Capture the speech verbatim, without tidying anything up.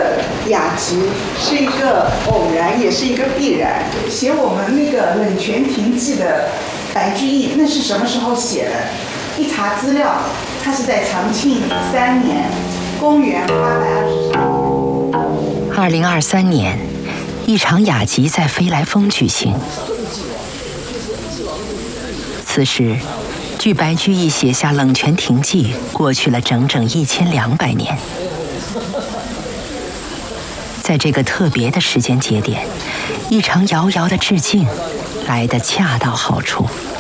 个雅集是一个偶然，也是一个必然。写我们那个《冷泉亭记》的白居易，那是什么时候写的？一查资料，他是在长庆三年，公元八百二十三年。 二零二三年，一场雅集在飞来峰举行。此时，距白居易写下《冷泉亭记》过去了整整一千两百年。在这个特别的时间节点，一场遥遥的致敬来得恰到好处。